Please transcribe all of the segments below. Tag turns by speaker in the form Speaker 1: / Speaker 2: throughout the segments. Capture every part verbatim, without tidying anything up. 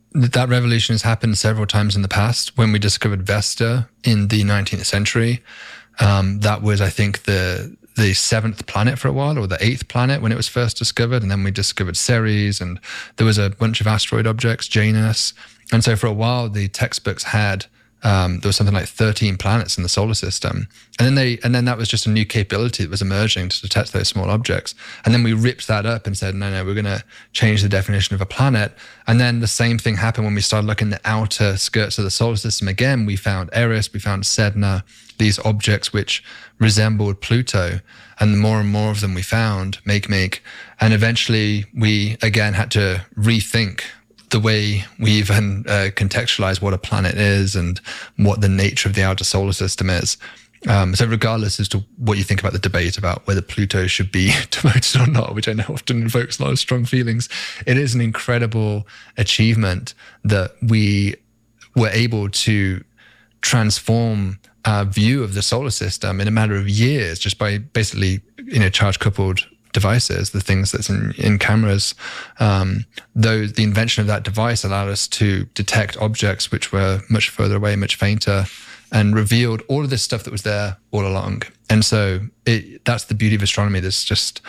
Speaker 1: that revolution has happened several times in the past. When we discovered Vesta in the nineteenth century, um, that was, I think, the the seventh planet for a while, or the eighth planet when it was first discovered. And then we discovered Ceres, and there was a bunch of asteroid objects, Janus. And so for a while, the textbooks had, um, there was something like thirteen planets in the solar system. And then they, and then that was just a new capability that was emerging to detect those small objects. And then we ripped that up and said, no, no, we're going to change the definition of a planet. And then the same thing happened when we started looking at the outer skirts of the solar system. Again, we found Eris, we found Sedna, these objects which resembled Pluto. And the more and more of them we found, Makemake. And eventually we, again, had to rethink the way we even uh, contextualize what a planet is and what the nature of the outer solar system is. Um, so regardless as to what you think about the debate about whether Pluto should be demoted or not, which I know often invokes a lot of strong feelings, it is an incredible achievement that we were able to transform our view of the solar system in a matter of years just by basically, you know, charge-coupled devices, the things that's in, in cameras. Um, though the invention of that device allowed us to detect objects which were much further away, much fainter, and revealed all of this stuff that was there all along. And so it, that's the beauty of astronomy. There's just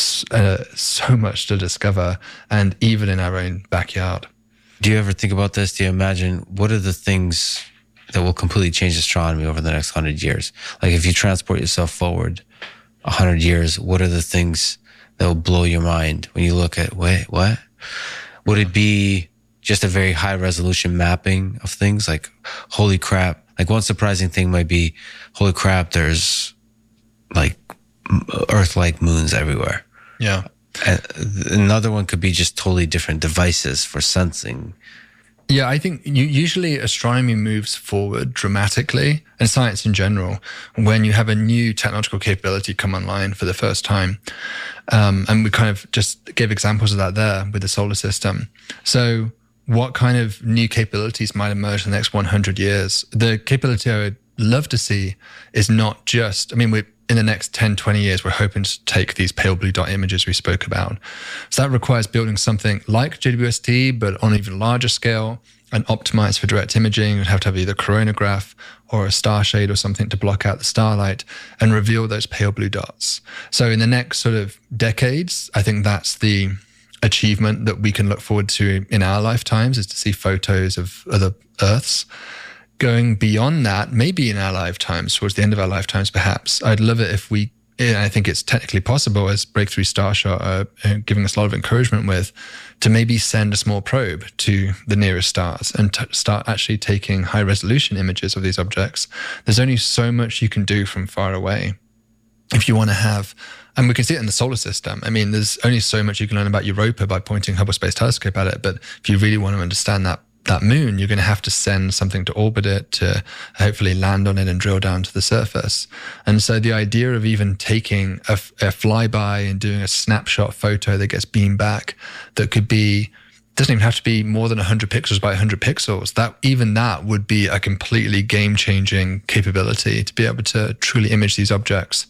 Speaker 1: uh, so much to discover, and even in our own backyard.
Speaker 2: Do you ever think about this? Do you imagine what are the things that will completely change astronomy over the next hundred years? Like if you transport yourself forward a hundred years, what are the things that will blow your mind when you look at, wait, what? Would it be just a very high resolution mapping of things? Like, holy crap. Like one surprising thing might be, holy crap, there's like Earth-like moons everywhere.
Speaker 1: Yeah.
Speaker 2: And another one could be just totally different devices for sensing.
Speaker 1: Yeah, I think you, usually astronomy moves forward dramatically, and science in general, when you have a new technological capability come online for the first time. Um, and we kind of just gave examples of that there with the solar system. So what kind of new capabilities might emerge in the next one hundred years? The capability I would love to see is not just, I mean, we in the next ten, twenty years, we're hoping to take these pale blue dot images we spoke about. So that requires building something like J W S T, but on an even larger scale and optimized for direct imaging. You'd have to have either a coronagraph or a star shade or something to block out the starlight and reveal those pale blue dots. So in the next sort of decades, I think that's the achievement that we can look forward to in our lifetimes, is to see photos of other Earths. Going beyond that, maybe in our lifetimes, towards the end of our lifetimes, perhaps, I'd love it if we, and I think it's technically possible, as Breakthrough Starshot are giving us a lot of encouragement with, to maybe send a small probe to the nearest stars and t- start actually taking high resolution images of these objects. There's only so much you can do from far away. If you want to have, and we can see it in the solar system. I mean, there's only so much you can learn about Europa by pointing Hubble Space Telescope at it. But if you really want to understand that that moon, you're going to have to send something to orbit it, to hopefully land on it and drill down to the surface. And so the idea of even taking a, a flyby and doing a snapshot photo that gets beamed back, that could be, doesn't even have to be more than one hundred pixels by one hundred pixels, that even that would be a completely game-changing capability to be able to truly image these objects.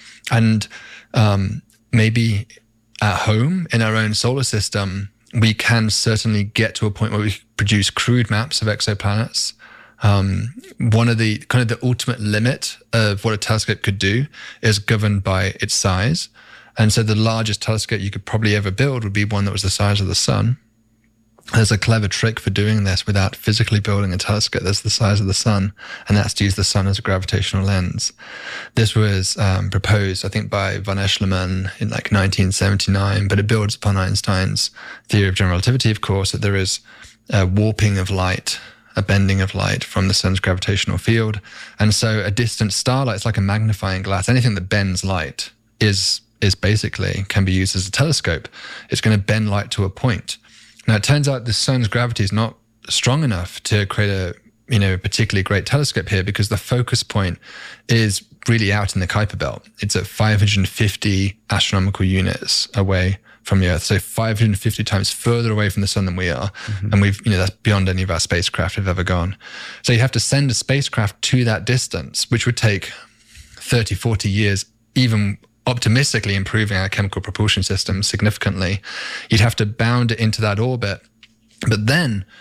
Speaker 1: And um, maybe at home in our own solar system, we can certainly get to a point where we produce crude maps of exoplanets. Um, one of the kind of the ultimate limit of what a telescope could do is governed by its size. And so the largest telescope you could probably ever build would be one that was the size of the sun. There's a clever trick for doing this without physically building a telescope that's the size of the sun, and that's to use the sun as a gravitational lens. This was um, proposed, I think, by von Eschleman in like nineteen seventy-nine, but it builds upon Einstein's theory of general relativity, of course, that there is a warping of light, a bending of light from the sun's gravitational field. And so a distant starlight is like a magnifying glass. Anything that bends light is, is basically, can be used as a telescope. It's going to bend light to a point. Now, it turns out the sun's gravity is not strong enough to create a, you know, a particularly great telescope here, because the focus point is really out in the Kuiper belt. It's at five hundred fifty astronomical units away from the Earth, so five hundred fifty times further away from the sun than we are. Mm-hmm. And we've, you know, that's beyond any of our spacecraft have ever gone. So you have to send a spacecraft to that distance, which would take thirty, forty years, even optimistically improving our chemical propulsion system significantly. You'd have to bound it into that orbit. But then